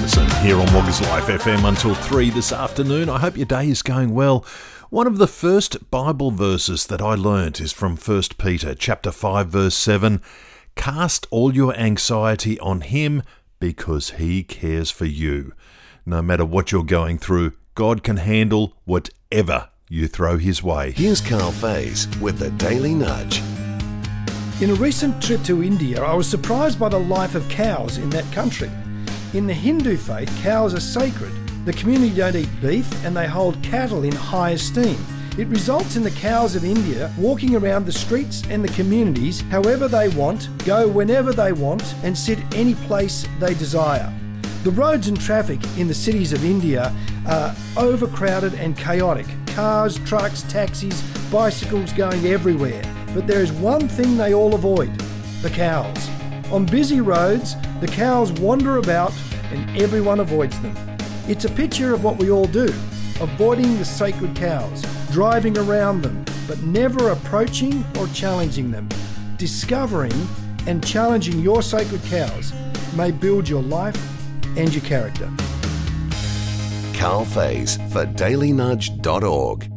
Matheson here on Wagga's Life FM until 3 this afternoon. I hope your day is going well. One of the first Bible verses that I learnt is from 1 Peter chapter 5 verse 7. Cast all your anxiety on him because he cares for you. No matter what you're going through, God can handle whatever you throw his way. Here's Carl Faze with the Daily Nudge. In a recent trip to India, I was surprised by the life of cows in that country. In the Hindu faith, cows are sacred. The community don't eat beef and they hold cattle in high esteem. It results in the cows of India walking around the streets and the communities however they want, go whenever they want and sit any place they desire. The roads and traffic in the cities of India are overcrowded and chaotic. Cars, trucks, taxis, bicycles going everywhere. But there is one thing they all avoid: the cows. On busy roads, the cows wander about and everyone avoids them. It's a picture of what we all do, avoiding the sacred cows, driving around them, but never approaching or challenging them. Discovering and challenging your sacred cows may build your life and your character. Carl Faze for dailynudge.org.